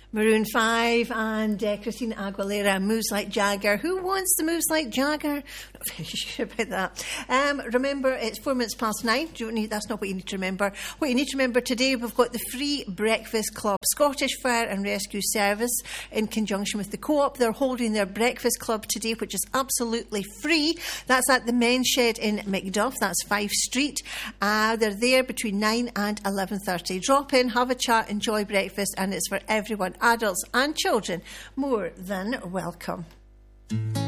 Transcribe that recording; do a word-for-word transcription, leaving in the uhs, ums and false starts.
Maroon five and uh, Christina Aguilera, Moves Like Jagger. Who wants the Moves Like Jagger? Not very sure about that. Um, remember, it's four minutes past nine. Do you need, that's not what you need to remember. What you need to remember today, we've got the free Breakfast Club Scottish Fire and Rescue Service in conjunction with the Co-op. They're holding their Breakfast Club today, which is absolutely free. That's at the Men's Shed in Macduff. That's Fife Street. Uh, they're there between nine and eleven thirty. Drop in, have a chat, enjoy breakfast, and it's for everyone. Adults and children, more than welcome.